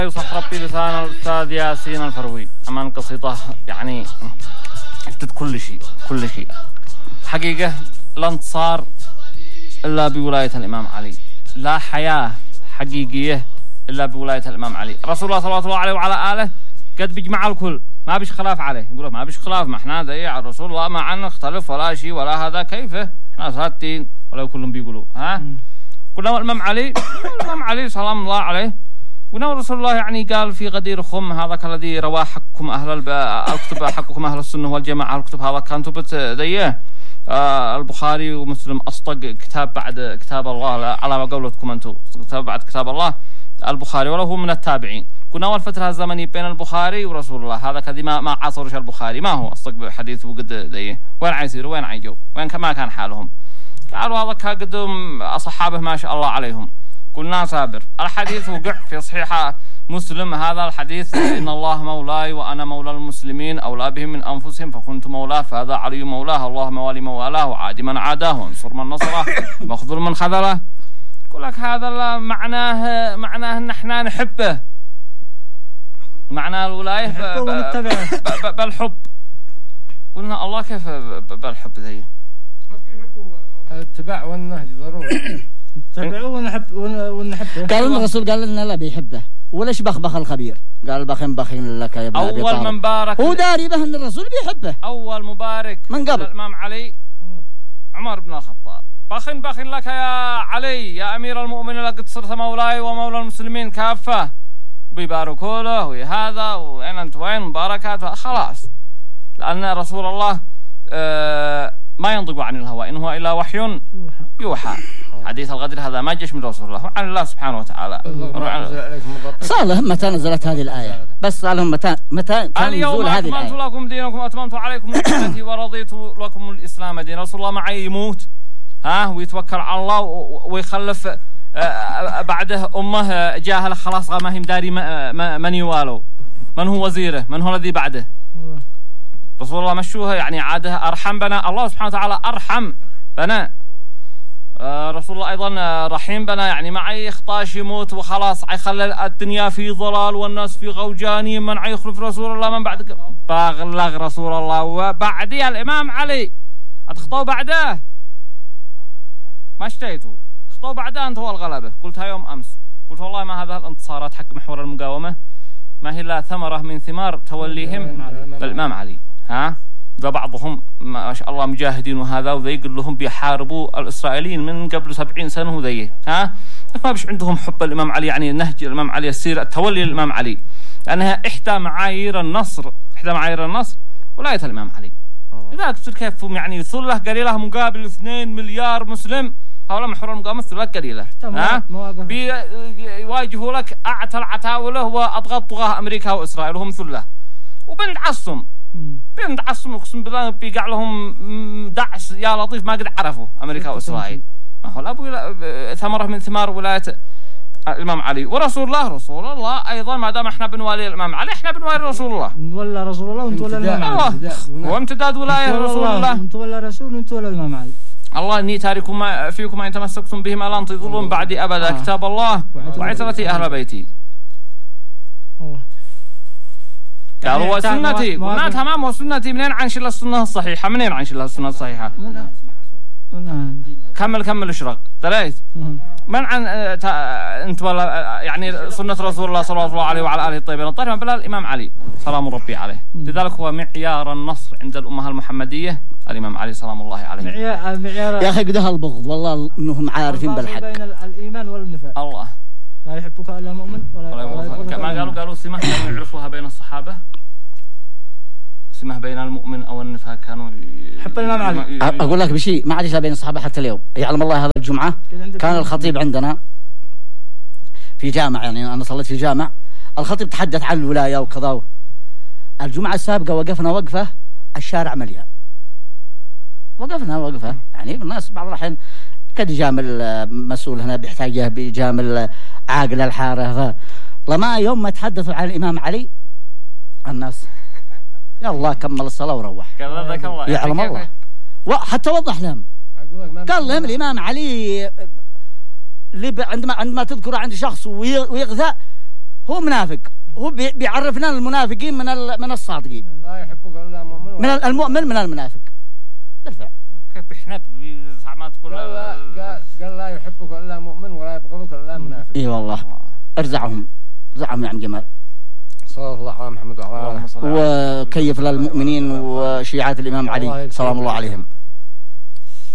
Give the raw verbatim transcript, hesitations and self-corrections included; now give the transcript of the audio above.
يصح ربي لسان الأستاذ ياسين الفروي. أمان قصيدة يعني افتت كل شيء كل شيء. حقيقة لا انتصار إلا بولاية الإمام علي، لا حياة حقيقية إلا بولاية الإمام علي. رسول الله صلى الله عليه وعلى آله قد بيجمع الكل، ما بيش خلاف عليه. يقول ما بيش خلاف، ما احنا ذي على رسول الله ما عنا نختلف ولا شيء ولا هذا كيفه، احنا ثابتين ولا كلهم بيقولوا ها. قلنا الإمام علي الإمام علي سلام الله عليه، قلنا رسول الله يعني قال في غدير خم هذاك الذي رواه حقكم أهل الكتب حقكم أهل السنة والجماعة الكتب، هذا كان تبت ذيه آه البخاري ومسلم أصدق كتاب بعد كتاب الله على ما قولتكم أنتم، كتاب بعد كتاب الله البخاري، ولا هو من التابعين. كنا أول فترة الزمنية بين البخاري ورسول الله، هذا كذي ما ما عاصرش البخاري، ما هو أصدق حديث وقد ذيه. وين عيسير وين عيجو وين ما كان حالهم؟ قالوا هذا كقدم أصحابه ما شاء الله عليهم. قلنا سابر الحديث وقع في صحيح مسلم، هذا الحديث إن الله مولاي وأنا مولى المسلمين أولى بهم من أنفسهم فكنت مولاه فهذا علي مولاه، الله موالي موالاه وعادي من عاداه وانصر من نصره مخذل من خذله. يقول لك هذا معناه معناه ان احنا نحبه، معناه الولايه بالحب. قلنا الله كيف بالحب ذي؟ الاتباع والنهج ضروري. اتبعوه ونحب ونحبه. قال الرسول قال لنا لا بيحبه، وليش بخبخ الخبير؟ قال بخن بخن لك يا ابن ابي طالب. اول من بارك هو داري به ان الرسول بيحبه. اول مبارك من قبل الامام علي عمر بن الخطاب. بخن بخن لك يا علي يا امير المؤمنين، لقد صرت مولاي ومولى المسلمين كافه، وبيباركوا له وهذا وين انت وين مباركات خلاص. لان رسول الله آه ما ينطق عن الهوى إن هو إلا وحي يوحى. حديث الغدر هذا ما جاش من رسول الله وعن الله سبحانه وتعالى. صار لهم متى نزلت هذه الآية؟ بس صار لهم متى متى كان نزول هذه الآية؟ اليوم أكملت لكم دينكم وأتممت عليكم نعمتي ورضيت لكم الإسلام دينا. رسول الله معي يموت ها ويتوكل على الله ويخلف بعده أمه جاهلة خلاص ما هي مداري من يوالو، من هو وزيره، من هو الذي بعده. رسول الله مشوها يعني عاده أرحم بنا، الله سبحانه وتعالى أرحم بنا. آه رسول الله أيضا رحيم بنا، يعني معي يخطاش يموت وخلاص يخلي الدنيا في ضلال والناس في غوجاني، من يخلف رسول الله من بعد باغلغ رسول الله وبعدي الإمام علي أتخطوا بعده ما اشتيتوا اخطوا بعده أنت هو الغلبة. قلتها يوم أمس، قلت والله ما هذا الانتصارات حق محور المقاومة ما هي لا ثمرة من ثمار توليهم بالإمام علي. ها بعضهم ما شاء الله مجاهدين وهذا وذي يقول لهم بيحاربوا الإسرائيليين من قبل سبعين سنة وذي ها ما بش عندهم حب الإمام علي، يعني نهج الإمام علي السيرة التولي الإمام علي، لأنها إحدى معايير النصر إحدى معايير النصر ولاية الإمام علي. لذلك تصير كيف يعني ثلة قليلة مقابل اثنين مليار مسلم، هؤلاء محور المقاومة ثلة قليلة ها بيواجهوا لك أعتى العتاولة وأضغط طغاة أمريكا وإسرائيل وهم ثلة وبنت عصم بنت عصم اقسم بالله بيقع لهم دعس يا لطيف ما قد عرفوا امريكا واسرائيل. ما هو ابو ثمره من ثمار ولايه الامام علي. ورسول الله رسول الله ايضا ما دام احنا بنوالي الامام علي احنا بنوالي رسول الله. نولى رسول الله ونتولى الامام علي. وامتداد ولايه رسول الله ونتولى رسول ونتولى الامام علي. الله اني تارككم ما فيكم ما ان تمسكتم به ما لن تضلون بعدي ابدا كتاب الله وعترتي اهل بيتي. قالوا وسنتي قلنا تمام وسنتي. منين عن شله السنه الصحيحه؟ منين عن شله السنه الصحيحه؟ كمل كمل اشرق دريت من عن انت ولا يعني سنه رسول الله صلى الله عليه وعلى اله الطيبين الطاهرين بلا الامام علي سلام ربي عليه. لذلك هو معيار النصر عند الامه المحمديه الامام علي سلام الله عليه. معيار معيار يا اخي قدها البغض والله انهم عارفين بالحق بين الايمان والنفاق. الله لا يحبك الا مؤمن ولا يبغضك. ما قالوا قالوا سمه كانوا يعرفوها بين الصحابه، سمه بين المؤمن او النفاق كانوا حب الامام علي. اقول لك بشيء ما عادش بين الصحابه حتى اليوم. يعلم الله هذا الجمعه كان الخطيب عندنا في جامع، يعني انا صليت في جامع، الخطيب تحدث عن الولايه وكذا. الجمعه السابقه وقفنا وقفه الشارع مليان، وقفنا وقفه يعني الناس بعض الاحيان قد يجامل مسؤول هنا بيحتاجه بيجامل عاقل الحاره. لما يوم ما تحدثوا عن الامام علي الناس يا الله كمل الصلاه وروح. يعلم الله وحتى وضح لهم قال لهم الامام علي اللي عندما عندما تذكر عند شخص ويغثى هو منافق، هو بي- بيعرفنا المنافقين من ال- من الصادقين، لا يحبك الا مؤمن من ال- المؤمن من المنافق بالفعل. كيف بيحنب ما تقول قال لا قال, قال لا يحبك الا مؤمن ولا يبغضك الا منافق. اي والله ارزعهم ارزعهم يا عم جمال. صلى الله على محمد وعلى اله اللهم صل على وكيف للمؤمنين وشيعة الإمام علي سلام الله عليهم.